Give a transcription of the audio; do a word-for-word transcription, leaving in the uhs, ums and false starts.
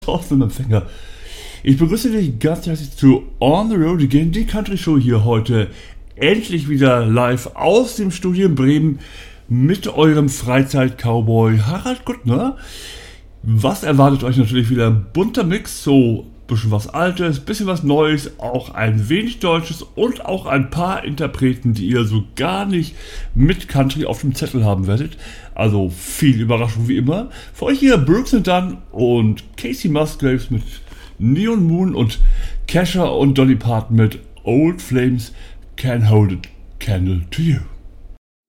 Draußen im Empfänger. Ich begrüße dich ganz herzlich zu On the Road Again, die Country Show hier heute endlich wieder live aus dem Studio in Bremen mit eurem Freizeit-Cowboy Harald Kuttner. Was erwartet euch natürlich wieder? Ein bunter Mix, so ein bisschen was Altes, bisschen was Neues, auch ein wenig Deutsches und auch ein paar Interpreten, die ihr so gar nicht mit Country auf dem Zettel haben werdet. Also viel Überraschung wie immer. Für euch hier Brooks and Dunn und Casey Musgraves mit Neon Moon und Kesha und Dolly Parton mit Old Flames Can Hold a Candle to You.